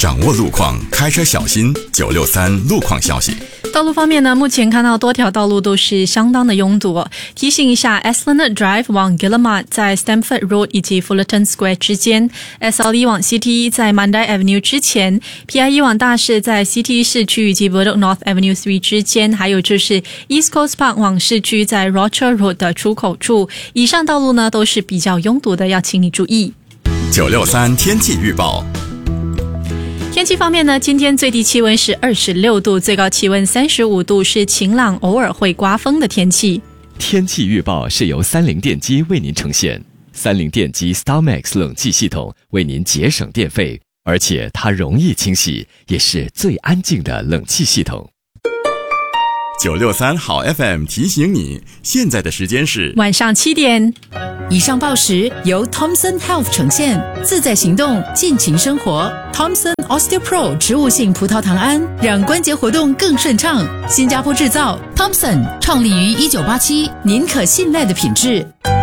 掌握路况，开车小心。963路况消息。 道路方面呢，目前看到多条道路都是相当的拥堵。提醒一下 Esplanade Drive 往 Guillemard 在 Stamford Road 以及 Fullerton Square 之间， SLE 往 CTE 在 Mandai Avenue 之前， PIE 往大市在 CTE 市区以及 Burdock North Avenue 3之间，还有就是 East Coast Park 往市区在 Rochor Road 的出口处。以上道路呢都是比较拥堵的，要请你注意。 963天气预报。 天气方面呢，今天最低气温是26度，最高气温35度，是晴朗偶尔会刮风的天气。 天气预报是由三菱电机为您呈现，三菱电机 StarMax 冷气系统为您节省电费，而且它容易清洗，也是最安静的冷气系统。 963好 FM 提醒你，现在的时间是晚上7点。 以上报时由 Thomson Health 呈现，自在行动，尽情生活。Thomson OsteoPro 植物性葡萄糖胺，让关节活动更顺畅。新加坡制造 ，Thomson 创立于1987，您可信赖的品质。